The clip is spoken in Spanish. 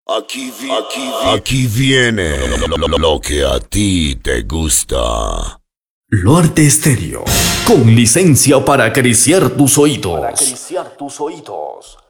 Aquí viene lo que a ti te gusta. Luarte Stereo, con licencia para acariciar tus oídos.